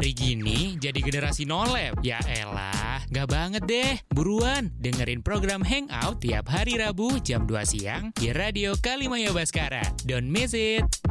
hari gini jadi generasi nolep. Ya elah, gak banget deh. Buruan, dengerin program Hangout tiap hari Rabu jam 2 siang di Radio Kalimaya Baskara. Don't miss it!